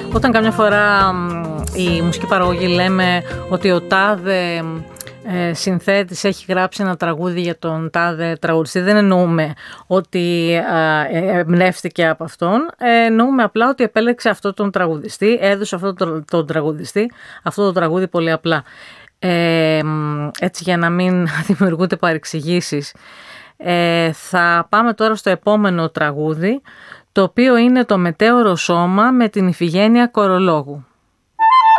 Όταν καμιά φορά η μουσική παραγωγή λέμε ότι ο τάδε συνθέτης έχει γράψει ένα τραγούδι για τον τάδε τραγουδιστή, δεν εννοούμε ότι εμπνεύστηκε από αυτόν, εννοούμε απλά ότι επέλεξε αυτόν τον τραγουδιστή, έδωσε αυτόν τον τραγουδιστή αυτό το τραγούδι πολύ απλά. Έτσι, για να μην δημιουργούνται παρεξηγήσεις, θα πάμε τώρα στο επόμενο τραγούδι, το οποίο είναι το Μετέωρο Σώμα με την Ιφηγένεια Κορολόγου.